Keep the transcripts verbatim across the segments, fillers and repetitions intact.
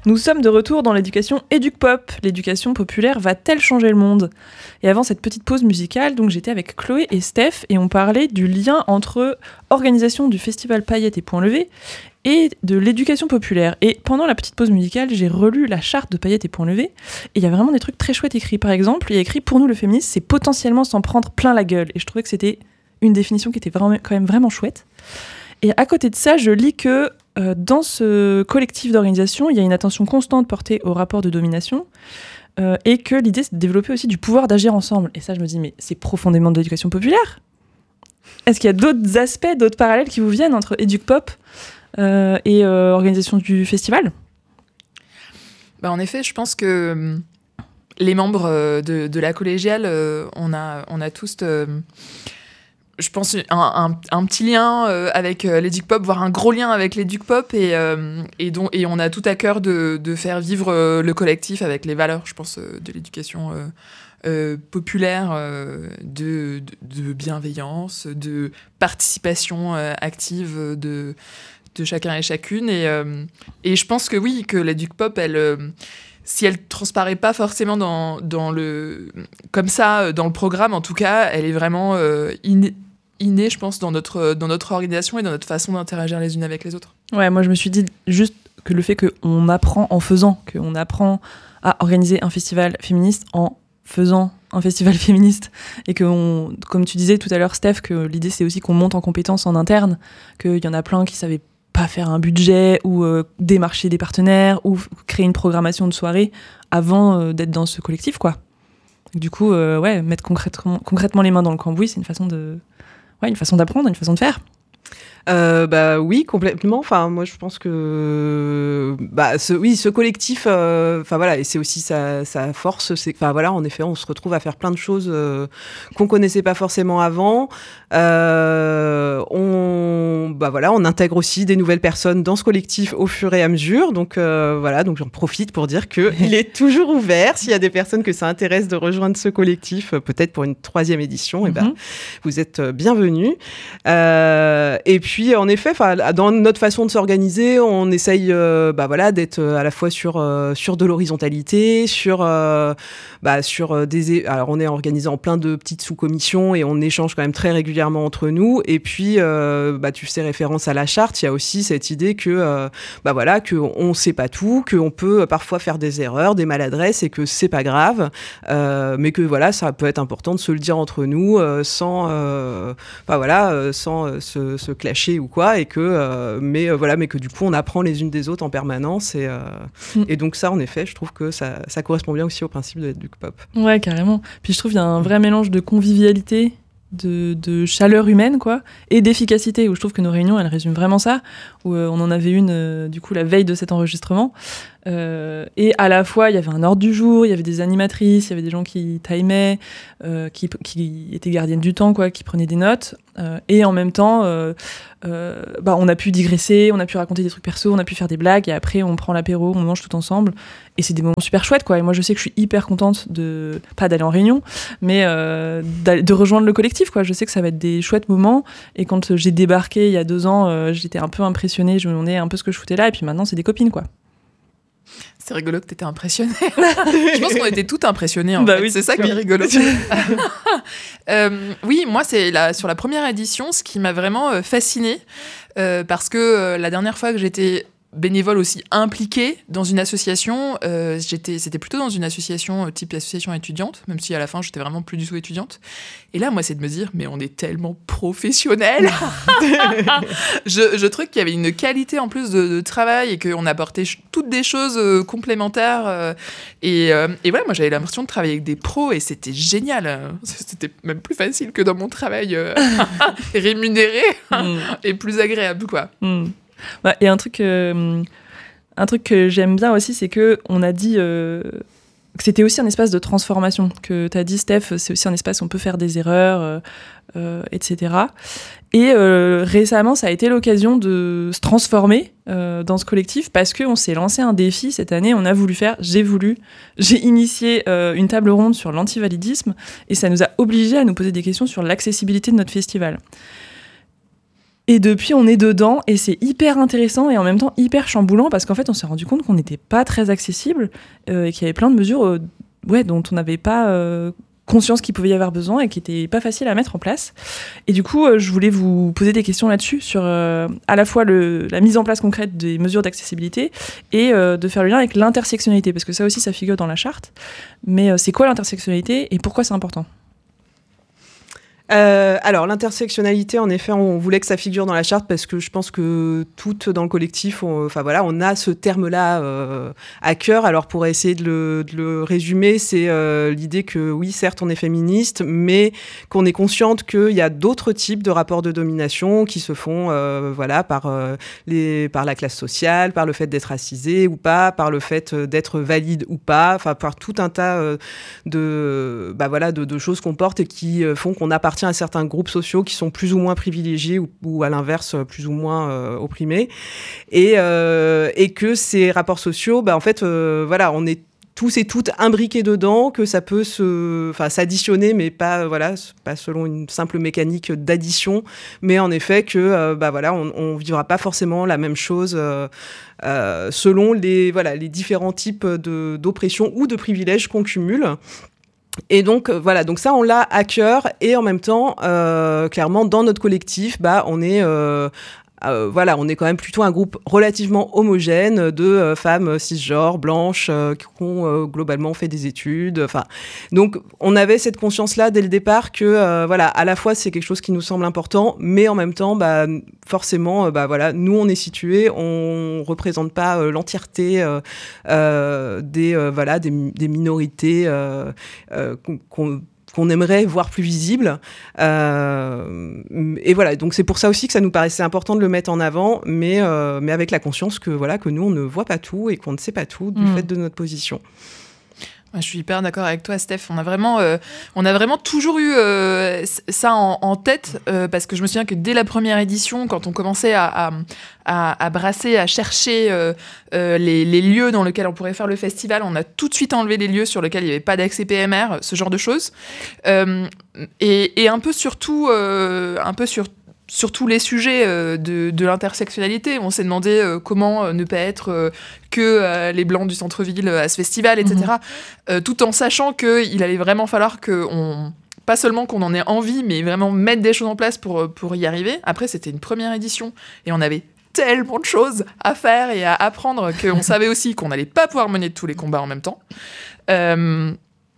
Nous sommes de retour dans l'éducation EducPop. L'éducation populaire va-t-elle changer le monde ? Et avant cette petite pause musicale, donc j'étais avec Chloé et Steph et on parlait du lien entre organisation du festival Paillettes et Point Levé et de l'éducation populaire. Et pendant la petite pause musicale, j'ai relu la charte de Paillettes et Point Levé et il y a vraiment des trucs très chouettes écrits. Par exemple, il y a écrit « Pour nous, le féminisme, c'est potentiellement s'en prendre plein la gueule ». Et je trouvais que c'était une définition qui était vraiment, quand même vraiment chouette. Et à côté de ça, je lis que euh, dans ce collectif d'organisation, il y a une attention constante portée au rapport de domination euh, et que l'idée, c'est de développer aussi du pouvoir d'agir ensemble. Et ça, je me dis, mais c'est profondément de l'éducation populaire. Est-ce qu'il y a d'autres aspects, d'autres parallèles qui vous viennent entre EducPop euh, et euh, organisation du festival ? Bah, en effet, je pense que les membres de, de la collégiale, euh, on, a, on a tous... Euh, je pense, un, un, un petit lien euh, avec euh, l'EducPop, voire un gros lien avec l'EducPop, et, euh, et, donc, et on a tout à cœur de, de faire vivre euh, le collectif avec les valeurs, je pense, euh, de l'éducation euh, euh, populaire, euh, de, de, de bienveillance, de participation euh, active de, de chacun et chacune. Et, euh, et je pense que oui, que l'EducPop, elle... Euh, si elle transparaît pas forcément dans, dans le, comme ça, dans le programme, en tout cas, elle est vraiment euh, innée, innée, je pense, dans notre, dans notre organisation et dans notre façon d'interagir les unes avec les autres. Ouais, moi je me suis dit juste que le fait qu'on apprend en faisant, qu'on apprend à organiser un festival féministe en faisant un festival féministe, et que, on, comme tu disais tout à l'heure, Steph, que l'idée c'est aussi qu'on monte en compétences en interne, qu'il y en a plein qui savaient pas faire un budget ou euh, démarcher des partenaires ou f- créer une programmation de soirée avant euh, d'être dans ce collectif, quoi. Du coup, euh, ouais, mettre concrètement, concrètement les mains dans le cambouis, c'est une façon de, ouais, une façon d'apprendre, une façon de faire. Euh, bah oui, complètement. Enfin, moi, je pense que bah ce, oui, ce collectif, enfin euh, voilà, et c'est aussi sa, sa force. C'est, enfin voilà, en effet, on se retrouve à faire plein de choses euh, qu'on connaissait pas forcément avant. Euh, on, bah voilà, on intègre aussi des nouvelles personnes dans ce collectif au fur et à mesure. Donc euh, voilà, donc j'en profite pour dire que il est toujours ouvert. S'il y a des personnes que ça intéresse de rejoindre ce collectif, peut-être pour une troisième édition, mm-hmm. et ben vous êtes bienvenus. Euh, et puis Puis, en effet, dans notre façon de s'organiser, on essaye euh, bah, voilà, d'être à la fois sur, euh, sur de l'horizontalité, sur, euh, bah, sur des... Alors, on est organisé en plein de petites sous-commissions et on échange quand même très régulièrement entre nous. Et puis, euh, bah, tu fais référence à la charte, il y a aussi cette idée que, euh, bah, voilà, qu'on ne sait pas tout, qu'on peut parfois faire des erreurs, des maladresses et que c'est pas grave, euh, mais que voilà, ça peut être important de se le dire entre nous euh, sans, euh, bah, voilà, euh, sans euh, se, se clasher ou quoi, et que euh, mais euh, voilà mais que du coup on apprend les unes des autres en permanence, et euh, mm. et donc ça en effet je trouve que ça ça correspond bien aussi au principe de l'EducPop. Ouais, carrément. Puis je trouve qu'il y a un vrai mélange de convivialité, de, de chaleur humaine, quoi, et d'efficacité, où je trouve que nos réunions elles résument vraiment ça, où euh, on en avait une euh, du coup la veille de cet enregistrement. Euh, et à la fois, il y avait un ordre du jour, il y avait des animatrices, il y avait des gens qui timaient, euh, qui, qui étaient gardiennes du temps, quoi, qui prenaient des notes. Euh, et en même temps, euh, euh, bah, on a pu digresser, on a pu raconter des trucs perso, on a pu faire des blagues, et après, on prend l'apéro, on mange tout ensemble. Et c'est des moments super chouettes, quoi. Et moi, je sais que je suis hyper contente de, pas d'aller en réunion, mais euh, de rejoindre le collectif, quoi. Je sais que ça va être des chouettes moments. Et quand j'ai débarqué il y a deux ans, euh, j'étais un peu impressionnée, je me demandais un peu ce que je foutais là. Et puis maintenant, c'est des copines, quoi. C'est rigolo que t'étais impressionnée. Je pense qu'on était toutes impressionnées, en bah fait. Oui, c'est ça qui est rigolo. euh, oui, moi, c'est la, sur la première édition, ce qui m'a vraiment euh, fascinée, euh, parce que euh, la dernière fois que j'étais bénévole aussi impliquée dans une association, euh, j'étais, c'était plutôt dans une association euh, type association étudiante, même si à la fin, j'étais vraiment plus du tout étudiante. Et là, moi, c'est de me dire, mais on est tellement professionnels. je, je trouve qu'il y avait une qualité en plus de, de travail et qu'on apportait ch- toutes des choses euh, complémentaires. Euh, et, euh, et voilà, moi, j'avais l'impression de travailler avec des pros et c'était génial. C'était même plus facile que dans mon travail euh, rémunéré mm. et plus agréable, quoi. Mm. Ouais, et un truc, euh, un truc que j'aime bien aussi, c'est qu'on a dit euh, que c'était aussi un espace de transformation. Que tu as dit, Steph, c'est aussi un espace où on peut faire des erreurs, euh, euh, et cetera. Et euh, récemment, ça a été l'occasion de se transformer euh, dans ce collectif parce qu'on s'est lancé un défi cette année. On a voulu faire, j'ai voulu, j'ai initié euh, une table ronde sur l'antivalidisme et ça nous a obligés à nous poser des questions sur l'accessibilité de notre festival. Et depuis, on est dedans et c'est hyper intéressant et en même temps hyper chamboulant parce qu'en fait, on s'est rendu compte qu'on n'était pas très accessible euh, et qu'il y avait plein de mesures euh, ouais, dont on n'avait pas euh, conscience qu'il pouvait y avoir besoin et qui n'étaient pas faciles à mettre en place. Et du coup, euh, je voulais vous poser des questions là-dessus sur euh, à la fois le, la mise en place concrète des mesures d'accessibilité et euh, de faire le lien avec l'intersectionnalité parce que ça aussi, ça figure dans la charte. Mais euh, c'est quoi l'intersectionnalité et pourquoi c'est important ? Euh, alors l'intersectionnalité, en effet, on voulait que ça figure dans la charte parce que je pense que toutes dans le collectif, on, enfin voilà, on a ce terme-là euh, à cœur. Alors pour essayer de le, de le résumer, c'est euh, l'idée que oui, certes, on est féministe, mais qu'on est consciente qu'il y a d'autres types de rapports de domination qui se font, euh, voilà, par euh, les, par la classe sociale, par le fait d'être racisé ou pas, par le fait d'être valide ou pas, enfin par tout un tas euh, de, bah voilà, de, de choses qu'on porte et qui euh, font qu'on appartient à certains groupes sociaux qui sont plus ou moins privilégiés ou, ou à l'inverse plus ou moins euh, opprimés et, euh, et que ces rapports sociaux, bah, en fait, euh, voilà, on est tous et toutes imbriqués dedans, que ça peut se, enfin, s'additionner, mais pas, voilà, pas selon une simple mécanique d'addition, mais en effet que, euh, bah voilà, on, on vivra pas forcément la même chose euh, euh, selon les, voilà, les différents types de, d'oppression ou de privilèges qu'on cumule. Et donc euh, voilà, donc ça on l'a à cœur et en même temps, euh, clairement dans notre collectif, bah on est euh, Euh, voilà, on est quand même plutôt un groupe relativement homogène de euh, femmes cisgenres, blanches, euh, qui ont euh, globalement fait des études. Enfin, donc, on avait cette conscience-là dès le départ que, euh, voilà, à la fois c'est quelque chose qui nous semble important, mais en même temps, bah, forcément, euh, bah voilà, nous on est situés, on représente pas euh, l'entièreté euh, euh, des, euh, voilà, des, des minorités euh, euh, qu'on qu'on aimerait voir plus visible. Euh, et voilà, donc c'est pour ça aussi que ça nous paraissait important de le mettre en avant, mais, euh, mais avec la conscience que, voilà, que nous, on ne voit pas tout et qu'on ne sait pas tout du mmh. fait de notre position. Je suis hyper d'accord avec toi, Steph. On a vraiment, euh, on a vraiment toujours eu euh, ça en, en tête, euh, parce que je me souviens que dès la première édition, quand on commençait à, à, à, à brasser, à chercher euh, euh, les, les lieux dans lesquels on pourrait faire le festival, on a tout de suite enlevé les lieux sur lesquels il n'y avait pas d'accès P M R, ce genre de choses. Euh, et, et un peu surtout, euh, un peu sur sur tous les sujets euh, de, de l'intersectionnalité. On s'est demandé euh, comment euh, ne pas être euh, que euh, les Blancs du centre-ville euh, à ce festival, et cetera. Mmh. Euh, tout en sachant qu'il allait vraiment falloir qu'on... Pas seulement qu'on en ait envie, mais vraiment mettre des choses en place pour, pour y arriver. Après, c'était une première édition, et on avait tellement de choses à faire et à apprendre qu'on savait aussi qu'on n'allait pas pouvoir mener tous les combats en même temps. Euh,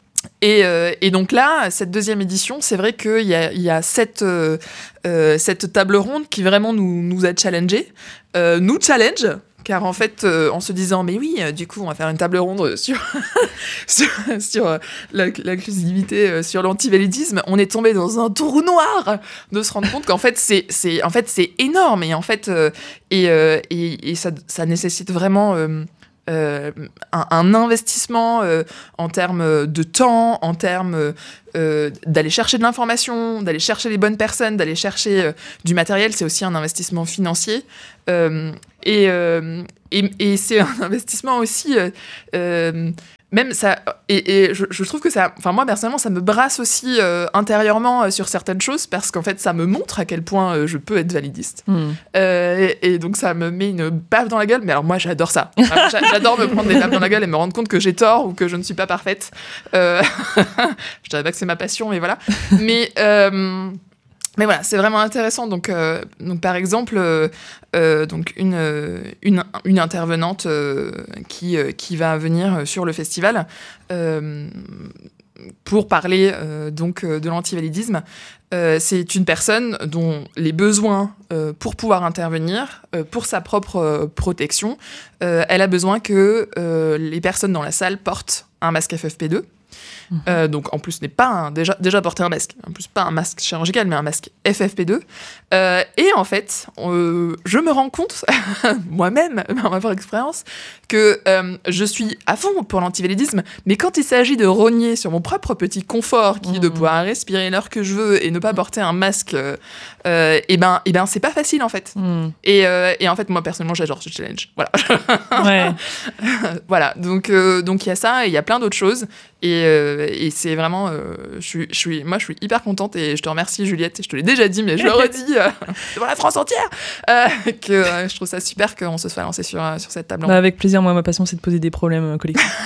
Et, euh, et donc là, cette deuxième édition, c'est vrai qu'il y a, il y a cette, euh, euh, cette table ronde qui vraiment nous, nous a challengés, euh, nous challenge, car en fait, euh, en se disant, mais oui, euh, du coup, on va faire une table ronde sur, sur, sur euh, l'inclusivité, euh, sur l'antivalidisme, on est tombé dans un trou noir de se rendre compte qu'en fait, c'est, c'est, en fait, c'est énorme, et en fait, euh, et, euh, et, et ça, ça nécessite vraiment... Euh, Euh, un, un investissement euh, en termes de temps, en termes euh, d'aller chercher de l'information, d'aller chercher les bonnes personnes, d'aller chercher euh, du matériel. C'est aussi un investissement financier. Euh, et, euh, et, et c'est un investissement aussi... Euh, euh, même ça, et, et je, je trouve que ça, enfin moi personnellement, ça me brasse aussi euh, intérieurement euh, sur certaines choses, parce qu'en fait, ça me montre à quel point euh, je peux être validiste. Mm. Euh, et, et donc ça me met une baffe dans la gueule. Mais alors moi, j'adore ça. Alors, j'adore me prendre des baffes dans la gueule et me rendre compte que j'ai tort ou que je ne suis pas parfaite. Euh... je dirais pas que c'est ma passion, mais voilà. Mais euh... Mais voilà, c'est vraiment intéressant. Donc, euh, donc par exemple, euh, euh, donc une, une, une intervenante euh, qui, euh, qui va venir sur le festival euh, pour parler euh, donc, de l'antivalidisme. Euh, c'est une personne dont les besoins euh, pour pouvoir intervenir, euh, pour sa propre euh, protection, euh, elle a besoin que euh, les personnes dans la salle portent un masque F F P deux. Mmh. Euh, donc en plus n'est pas un, déjà déjà porter un masque, en plus pas un masque chirurgical mais un masque F F P deux. Euh, et en fait, euh, je me rends compte moi-même, par ma propre expérience, que euh, je suis à fond pour l'antivalidisme, mais quand il s'agit de rogner sur mon propre petit confort, qui est mmh. de pouvoir respirer l'heure que je veux et ne pas porter un masque, euh, euh, et ben et ben c'est pas facile en fait. Mmh. Et, euh, et en fait moi personnellement j'adore ce challenge. Voilà. Ouais. Voilà. Donc euh, donc il y a ça et il y a plein d'autres choses. Et Et, euh, et c'est vraiment, euh, je suis, je suis, moi, je suis hyper contente et je te remercie, Juliette. Je te l'ai déjà dit, mais je le redis euh, devant la France entière euh, que euh, je trouve ça super qu'on se soit lancé sur euh, sur cette table ronde. Bah avec plaisir. Moi, ma passion, c'est de poser des problèmes euh, collectifs.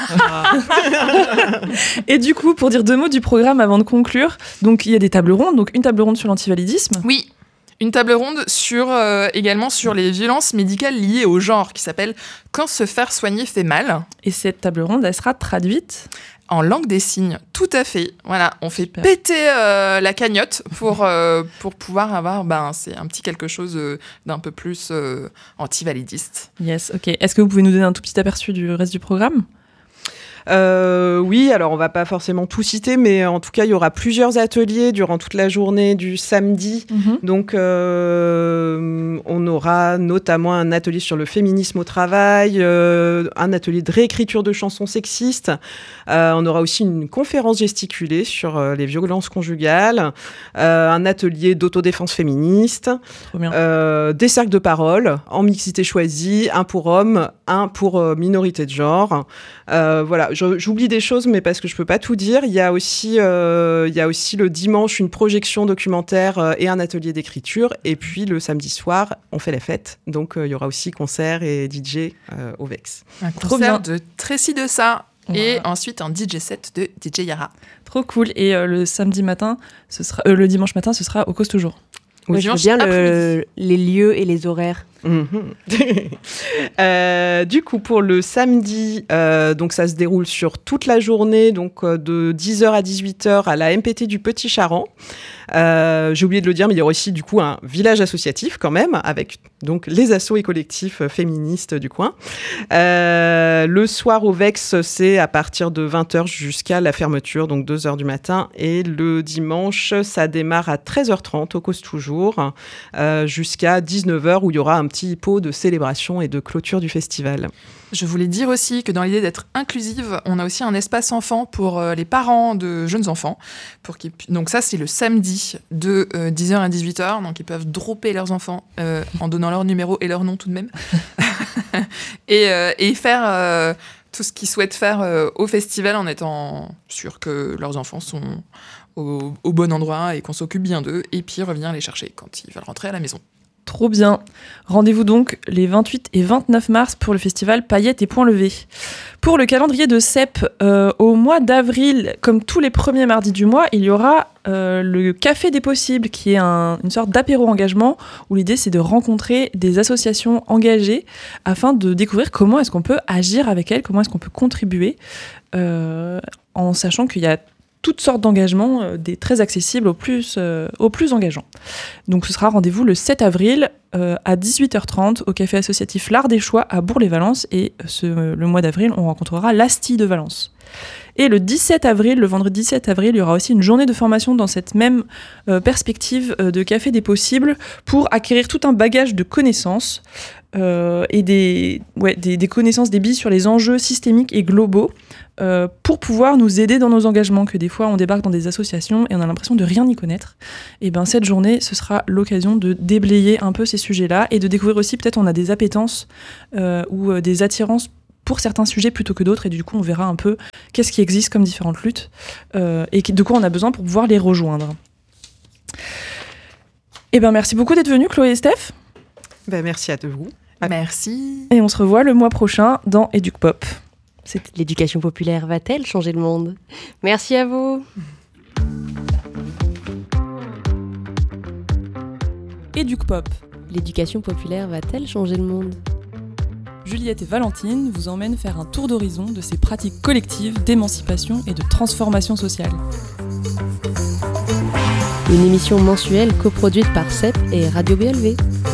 Et du coup, pour dire deux mots du programme avant de conclure, donc il y a des tables rondes. Donc une table ronde sur l'antivalidisme. Oui. Une table ronde sur, euh, également sur les violences médicales liées au genre, qui s'appelle « Quand se faire soigner fait mal ». Et cette table ronde, elle sera traduite en langue des signes, tout à fait. Voilà, on fait Super. péter euh, la cagnotte pour, euh, pour pouvoir avoir ben, c'est un petit quelque chose euh, d'un peu plus euh, anti-validiste. Yes, ok. Est-ce que vous pouvez nous donner un tout petit aperçu du reste du programme ? Euh, oui, alors on va pas forcément tout citer, mais en tout cas, il y aura plusieurs ateliers durant toute la journée du samedi. Mm-hmm. Donc, euh, on aura notamment un atelier sur le féminisme au travail, euh, un atelier de réécriture de chansons sexistes. Euh, on aura aussi une conférence gesticulée sur euh, les violences conjugales, euh, un atelier d'autodéfense féministe, Trop bien. euh, des cercles de parole en mixité choisie, un pour hommes, un pour euh, minorité de genre. Euh, voilà. Je, j'oublie des choses, mais parce que je peux pas tout dire. Il y a aussi, euh, il y a aussi le dimanche une projection documentaire euh, et un atelier d'écriture. Et puis le samedi soir, on fait la fête. Donc euh, il y aura aussi concert et D J euh, au Vex. Un Trop concert bien. de Tracy de ça. Et Voilà. ensuite un D J set de D J Yara. Trop cool. Et euh, le samedi matin, ce sera, euh, le dimanche matin, ce sera au Cause Toujours. Au Ouais, je veux dimanche bien le, après-midi. les lieux et les horaires. Mhm. Euh, du coup, pour le samedi, euh, donc ça se déroule sur toute la journée, donc euh, de dix heures à dix-huit heures à la M P T du Petit Charent. Euh, j'ai oublié de le dire, mais il y aura aussi du coup un village associatif quand même, avec donc les assos et collectifs féministes du coin. Euh, le soir au Vex, c'est à partir de vingt heures jusqu'à la fermeture, donc deux heures du matin. Et le dimanche, ça démarre à treize heures trente au Cause Toujours, euh, jusqu'à dix-neuf heures où il y aura un petit pot de célébration et de clôture du festival. Je voulais dire aussi que dans l'idée d'être inclusive, on a aussi un espace enfant pour euh, les parents de jeunes enfants. Pour qu'ils pu... Donc ça, c'est le samedi de euh, dix heures à dix-huit heures. Donc ils peuvent dropper leurs enfants euh, en donnant leur numéro et leur nom tout de même. et, euh, et faire euh, tout ce qu'ils souhaitent faire euh, au festival en étant sûrs que leurs enfants sont au, au bon endroit et qu'on s'occupe bien d'eux. Et puis revenir les chercher quand ils veulent rentrer à la maison. Trop bien. Rendez-vous donc les vingt-huit et vingt-neuf mars pour le festival Paillettes et Points Levés. Pour le calendrier de C E P, euh, au mois d'avril, comme tous les premiers mardis du mois, il y aura euh, le Café des Possibles, qui est un, une sorte d'apéro engagement, où l'idée c'est de rencontrer des associations engagées afin de découvrir comment est-ce qu'on peut agir avec elles, comment est-ce qu'on peut contribuer, euh, en sachant qu'il y a toutes sortes d'engagements, euh, des très accessibles aux plus, euh, aux plus engageants. Donc ce sera rendez-vous le sept avril euh, à dix-huit heures trente au café associatif L'Art des Choix à Bourg-les-Valences, et ce, euh, le mois d'avril, on rencontrera l'Asti de Valence. Et le dix-sept avril, le vendredi dix-sept avril, il y aura aussi une journée de formation dans cette même euh, perspective euh, de Café des Possibles pour acquérir tout un bagage de connaissances euh, et des, ouais, des, des connaissances, des billes sur les enjeux systémiques et globaux euh, pour pouvoir nous aider dans nos engagements, que des fois on débarque dans des associations et on a l'impression de rien y connaître. Et bien cette journée, ce sera l'occasion de déblayer un peu ces sujets-là et de découvrir aussi, peut-être on a des appétences euh, ou euh, des attirances pour certains sujets plutôt que d'autres, et du coup on verra un peu qu'est-ce qui existe comme différentes luttes euh, et de quoi on a besoin pour pouvoir les rejoindre. Et ben merci beaucoup d'être venus, Chloé et Steph. Ben, merci à vous. Merci. Et on se revoit le mois prochain dans EducPop. C'était l'éducation populaire va-t-elle changer le monde ? Merci à vous. EducPop. L'éducation populaire va-t-elle changer le monde ? Juliette et Valentine vous emmènent faire un tour d'horizon de ces pratiques collectives d'émancipation et de transformation sociale. Une émission mensuelle coproduite par C E P et Radio B L V.